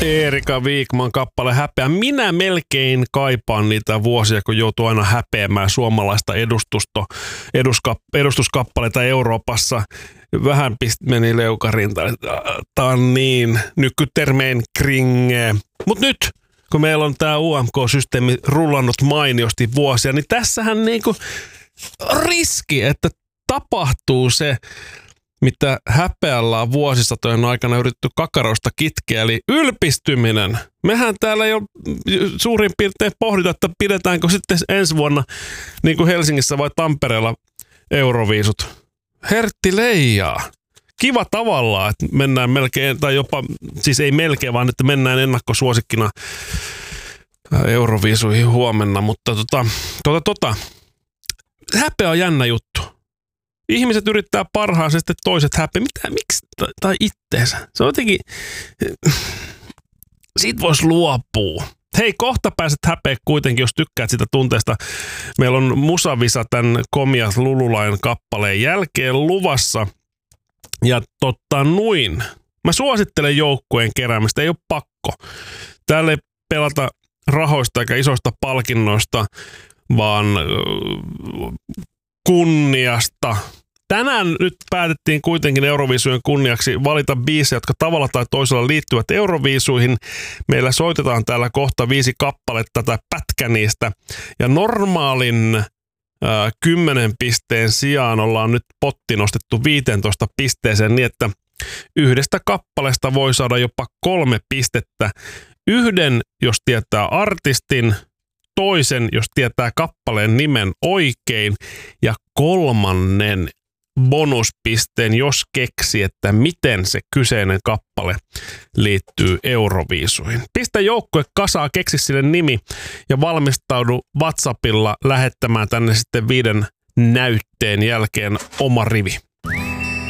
Erika Wikman kappale Häpeä. Minä melkein kaipaan niitä vuosia, kun joutuu aina häpeämään suomalaista edustuskappaleita Euroopassa. Vähän meni leukarinta. Tää on niin nykytermein kringeä. Mut nyt, kun meillä on tää UMK-systeemi rullannut mainiosti vuosia, niin tässähän niinku riski, että tapahtuu se, mitä häpeällä on vuosisatojen aikana yritetty kakaroista kitkeä, eli ylpistyminen. Mehän täällä jo suurin piirtein pohdita, että pidetäänkö sitten ensi vuonna niin kuin Helsingissä vai Tampereella Euroviisut. Hertti leijaa. Kiva tavallaan, että mennään melkein, tai jopa, siis ei melkein, vaan että mennään ennakkosuosikkina Euroviisuihin huomenna, mutta häpeä on jännä juttu. Ihmiset yrittää parhaansa, sitten toiset häpeä. Miksi? Tai itteensä. Se on jotenkin, siitä voisi luopua. Hei, kohta pääset häpeä kuitenkin, jos tykkäät sitä tunteesta. Meillä on musavisa tämän Komias Lululain kappaleen jälkeen luvassa. Ja mä suosittelen joukkueen keräämistä, ei ole pakko. Täällä ei pelata rahoista eikä isoista palkinnoista, vaan kunniasta. Tänään nyt päätettiin kuitenkin Euroviisujen kunniaksi valita biisejä, jotka tavalla tai toisella liittyvät Euroviisuihin. Meillä soitetaan täällä kohta 5 kappaletta tai pätkä niistä. Ja normaalin 10 pisteen sijaan ollaan nyt potti nostettu 15 pisteeseen niin, että yhdestä kappaleesta voi saada jopa 3 pistettä. Yhden, jos tietää artistin, toisen, jos tietää kappaleen nimen oikein, ja 3. bonuspisteen, jos keksi, että miten se kyseinen kappale liittyy Euroviisuihin. Pistä joukkue kasaa, keksi sille nimi ja valmistaudu WhatsAppilla lähettämään tänne sitten 5 näytteen jälkeen oma rivi.